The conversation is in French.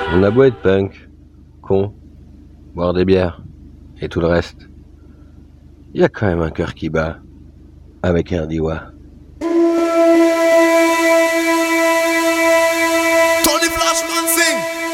On a beau être punk, con, boire des bières et tout le reste, il y a quand même un cœur qui bat avec un diwa.